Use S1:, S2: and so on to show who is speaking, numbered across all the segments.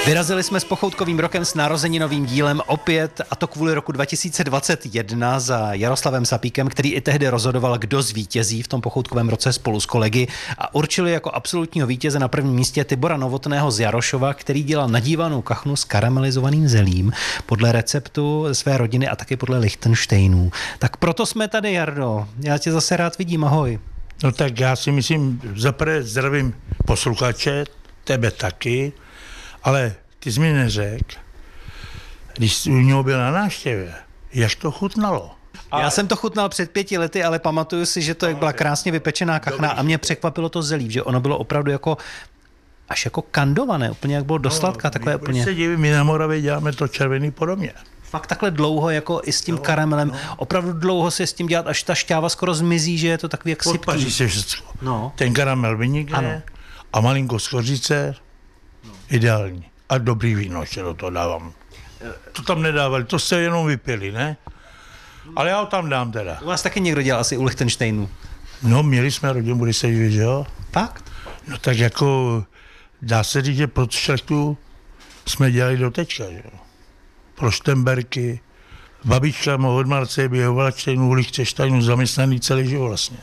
S1: Vyrazili jsme s Pochoutkovým rokem s narozeninovým dílem opět, a to kvůli roku 2021 za Jaroslavem Sapíkem, který i tehdy rozhodoval, kdo zvítězí v tom Pochoutkovém roce spolu s kolegy, a určili jako absolutního vítěze na prvním místě Tibora Novotného z Jarošova, který dělal nadívanou kachnu s karamelizovaným zelím podle receptu své rodiny a taky podle Lichtenštejnů. Tak proto jsme tady, Jardo. Já tě zase rád vidím, ahoj.
S2: No tak já si myslím, zaprvé zdravím posluchače, tebe taky, ale ty jsi mi neřekl, když jsi u něho byl na návštěvě, jak to chutnalo.
S1: Já jsem to chutnal před 5 lety, ale pamatuju si, že to jak byla krásně vypečená kachna a mě překvapilo to zelí, že ono bylo opravdu jako až jako kandované, úplně jak bylo do sladka, takové úplně.
S2: Se divím, my na Moravě děláme to červený podobně.
S1: Fakt takhle dlouho, jako i s tím karamelem, opravdu dlouho se s tím dělat, až ta šťáva skoro zmizí, že je to takový jak sypký.
S2: Odpaří se všechno.
S1: No.
S2: Ten karamel vynikne a malinko z kořice, ideální. A dobrý víno ještě do toho dávám. To tam nedávali, to jste jenom vypili, ne? Ale já ho tam dám teda.
S1: U vás taky někdo dělal asi u Lichtenštejnů.
S2: No, měli jsme rodinu, bude se divit, že jo?
S1: Fakt?
S2: No tak jako, dá se říct, že pro šlechtu jsme dělali do tečka, že jo? Pro Štemberky, babička od Marce běhovala Čtejnů, Lichtenštejnů, zaměstnaný celý život vlastně.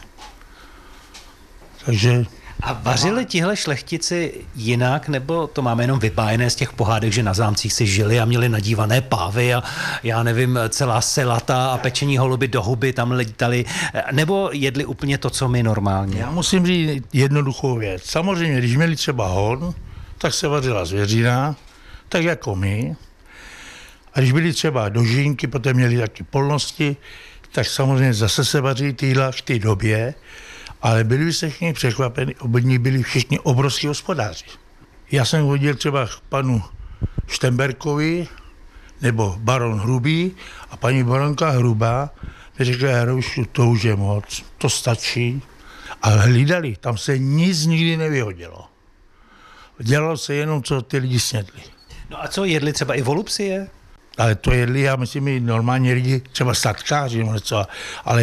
S2: Takže...
S1: A vařili tihle šlechtici jinak, nebo to máme jenom vypájené z těch pohádek, že na zámcích si žili a měli nadívané pávy a já nevím, celá selata a pečení holuby do huby tam lítali, nebo jedli úplně to, co my normálně?
S2: Já musím říct jednoduchou věc. Samozřejmě, když měli třeba hon, tak se vařila zvěřina, tak jako my. A když byli třeba dožínky, potom měli taky polnosti, tak samozřejmě zase se vaří ty jídla v té době, ale byli by se všichni překvapeni, oni byli všichni obrovský hospodáři. Já jsem hodil třeba k panu Štemberkovi, nebo baron Hrubý, a paní baronka Hrubá mi řekla, Jaroušu, to už je moc, to stačí. A hlídali, tam se nic nikdy nevyhodilo. Dělalo se jenom, co ty lidi snědli.
S1: No a co jedli, třeba i volupsie?
S2: Ale to jedli, já myslím, i normální lidi, třeba statkáři, něco, ale